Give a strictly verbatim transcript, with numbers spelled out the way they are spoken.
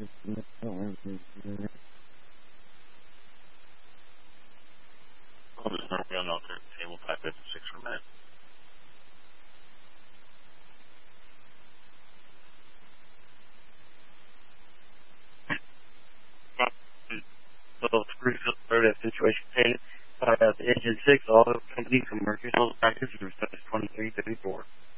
I'll just mark me on alternate table five fifty-six for a minute. So, Springfield, Florida, situation stated. Uh, the engine six, all the company commercial practice for twenty-three thirty-four.